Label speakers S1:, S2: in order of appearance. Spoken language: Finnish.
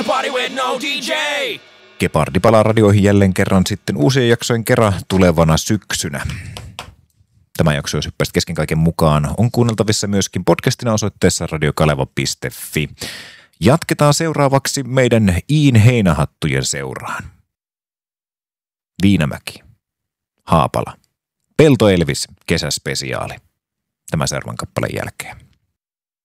S1: Party with no DJ!
S2: Gepardi palaa radioihin jälleen kerran sitten uusien jaksojen kerran tulevana syksynä. Tämä jakso, jos hyppäisit kesken kaiken mukaan, on kuunneltavissa myöskin podcastina osoitteessa radiokaleva.fi. Jatketaan seuraavaksi meidän Iin heinähattujen seuraan. Viinamäki, Haapala, Pelto Elvis, kesäspesiaali. Tämä seuraavan kappaleen jälkeen.